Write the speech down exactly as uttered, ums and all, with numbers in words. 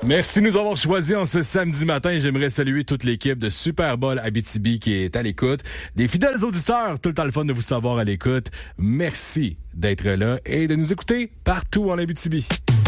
Merci de nous avoir choisis en ce samedi matin. J'aimerais saluer toute l'équipe de Super Bowl Abitibi qui est à l'écoute. Des fidèles auditeurs, tout le temps le fun de vous savoir à l'écoute. Merci d'être là et de nous écouter partout en Abitibi.